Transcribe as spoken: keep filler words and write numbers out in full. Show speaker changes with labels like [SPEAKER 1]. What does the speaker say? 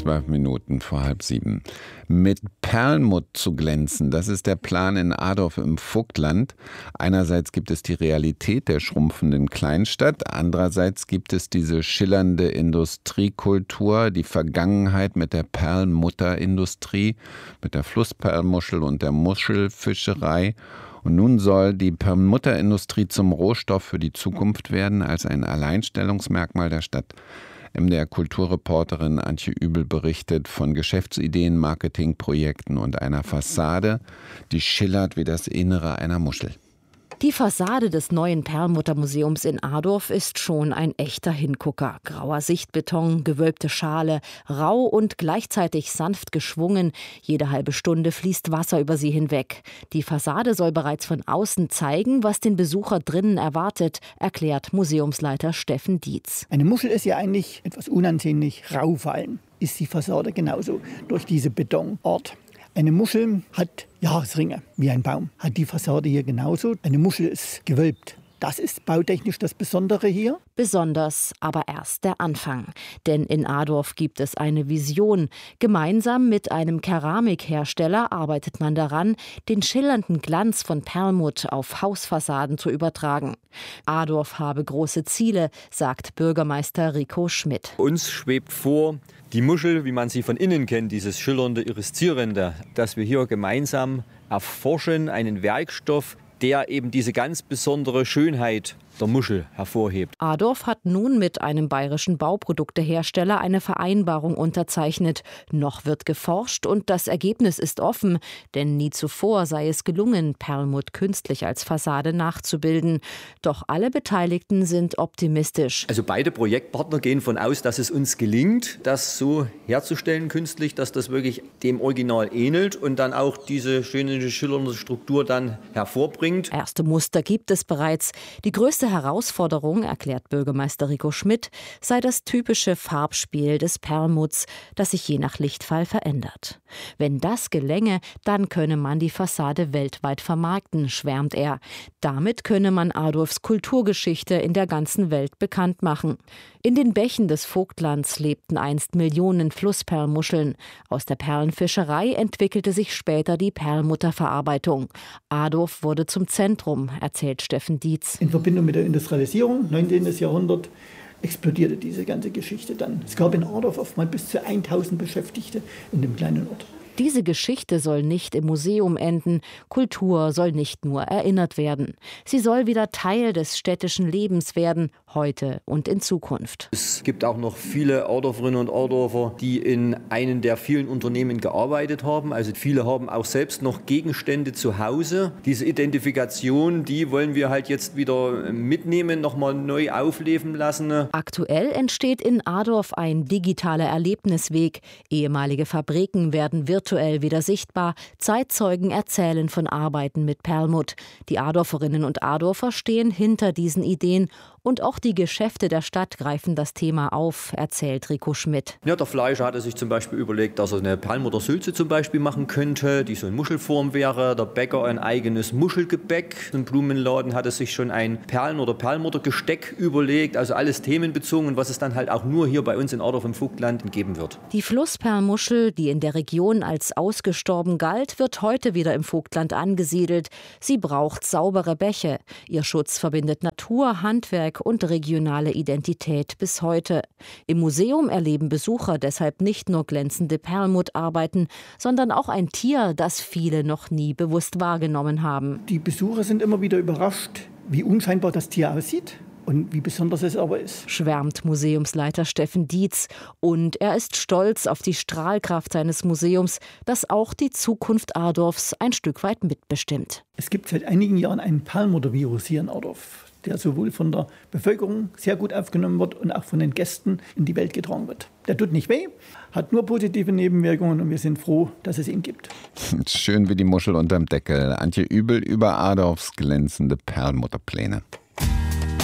[SPEAKER 1] Zwölf Minuten vor halb sieben. Mit Perlmutt zu glänzen, das ist der Plan in Adorf im Vogtland. Einerseits gibt es die Realität der schrumpfenden Kleinstadt, andererseits gibt es diese schillernde Industriekultur, die Vergangenheit mit der Perlmutterindustrie, mit der Flussperlmuschel und der Muschelfischerei. Und nun soll die Perlmutterindustrie zum Rohstoff für die Zukunft werden, als ein Alleinstellungsmerkmal der Stadt. M D R-Kulturreporterin Antje Übel berichtet von Geschäftsideen, Marketingprojekten und einer Fassade, die schillert wie das Innere einer Muschel.
[SPEAKER 2] Die Fassade des neuen Perlmuttermuseums in Adorf ist schon ein echter Hingucker. Grauer Sichtbeton, gewölbte Schale, rau und gleichzeitig sanft geschwungen. Jede halbe Stunde fließt Wasser über sie hinweg. Die Fassade soll bereits von außen zeigen, was den Besucher drinnen erwartet, erklärt Museumsleiter Steffen Dietz.
[SPEAKER 3] Eine Muschel ist ja eigentlich etwas unansehnlich raufallen. Ist die Fassade genauso durch diese Betonart. Eine Muschel hat Jahresringe, wie ein Baum. Hat die Fassade hier genauso. Eine Muschel ist gewölbt. Das ist bautechnisch das Besondere hier.
[SPEAKER 2] Besonders, aber erst der Anfang. Denn in Adorf gibt es eine Vision. Gemeinsam mit einem Keramikhersteller arbeitet man daran, den schillernden Glanz von Perlmutt auf Hausfassaden zu übertragen. Adorf habe große Ziele, sagt Bürgermeister Rico Schmidt.
[SPEAKER 4] Uns schwebt vor, die Muschel, wie man sie von innen kennt, dieses schillernde, irisierende, dass wir hier gemeinsam erforschen, einen Werkstoff, der eben diese ganz besondere Schönheit der Muschel hervorhebt.
[SPEAKER 2] Adorf hat nun mit einem bayerischen Bauproduktehersteller eine Vereinbarung unterzeichnet. Noch wird geforscht und das Ergebnis ist offen, denn nie zuvor sei es gelungen, Perlmutt künstlich als Fassade nachzubilden. Doch alle Beteiligten sind optimistisch.
[SPEAKER 4] Also beide Projektpartner gehen davon aus, dass es uns gelingt, das so herzustellen künstlich, dass das wirklich dem Original ähnelt und dann auch diese schöne schillernde Struktur dann hervorbringt.
[SPEAKER 2] Erste Muster gibt es bereits. Die größte Herausforderung, erklärt Bürgermeister Rico Schmidt, sei das typische Farbspiel des Perlmutts, das sich je nach Lichtfall verändert. Wenn das gelänge, dann könne man die Fassade weltweit vermarkten, schwärmt er. Damit könne man Adorfs Kulturgeschichte in der ganzen Welt bekannt machen. In den Bächen des Vogtlands lebten einst Millionen Flussperlmuscheln. Aus der Perlenfischerei entwickelte sich später die Perlmutterverarbeitung. Adorf wurde zum Zentrum, erzählt Steffen Dietz.
[SPEAKER 3] In Verbindung mit der Industrialisierung, neunzehnten Jahrhundert, explodierte diese ganze Geschichte dann. Es gab in Adorf oftmals bis zu tausend Beschäftigte in dem kleinen Ort.
[SPEAKER 2] Diese Geschichte soll nicht im Museum enden. Kultur soll nicht nur erinnert werden. Sie soll wieder Teil des städtischen Lebens werden, heute und in Zukunft.
[SPEAKER 4] Es gibt auch noch viele Adorferinnen und Adorfer, die in einem der vielen Unternehmen gearbeitet haben. Also viele haben auch selbst noch Gegenstände zu Hause. Diese Identifikation, die wollen wir halt jetzt wieder mitnehmen, nochmal neu aufleben lassen.
[SPEAKER 2] Aktuell entsteht in Adorf ein digitaler Erlebnisweg. Ehemalige Fabriken werden virtuell Virtuell wieder sichtbar. Zeitzeugen erzählen von Arbeiten mit Perlmutt. Die Adorferinnen und Adorfer stehen hinter diesen Ideen. Und auch die Geschäfte der Stadt greifen das Thema auf, erzählt Rico Schmidt.
[SPEAKER 4] Ja, der Fleischer hatte sich zum Beispiel überlegt, dass er eine Perlmutter Sülze zum Beispiel machen könnte, die so in Muschelform wäre. Der Bäcker ein eigenes Muschelgebäck. Ein Blumenladen hatte sich schon ein Perlen- oder Perlmuttergesteck überlegt. Also alles themenbezogen und was es dann halt auch nur hier bei uns in Adorf im Vogtland geben wird.
[SPEAKER 2] Die Flussperlmuschel, die in der Region als ausgestorben galt, wird heute wieder im Vogtland angesiedelt. Sie braucht saubere Bäche. Ihr Schutz verbindet Natur, Handwerk und regionale Identität bis heute. Im Museum erleben Besucher deshalb nicht nur glänzende Perlmuttarbeiten, sondern auch ein Tier, das viele noch nie bewusst wahrgenommen haben.
[SPEAKER 3] Die Besucher sind immer wieder überrascht, wie unscheinbar das Tier aussieht. Und wie besonders es aber ist.
[SPEAKER 2] Schwärmt Museumsleiter Steffen Dietz. Und er ist stolz auf die Strahlkraft seines Museums, das auch die Zukunft Adorfs ein Stück weit mitbestimmt.
[SPEAKER 3] Es gibt seit einigen Jahren einen Perlmuttervirus hier in Adorf, der sowohl von der Bevölkerung sehr gut aufgenommen wird und auch von den Gästen in die Welt getragen wird. Der tut nicht weh, hat nur positive Nebenwirkungen und wir sind froh, dass es ihn gibt.
[SPEAKER 1] Schön wie die Muschel unterm Deckel. Antje Übel über Adorfs glänzende Perlmutterpläne.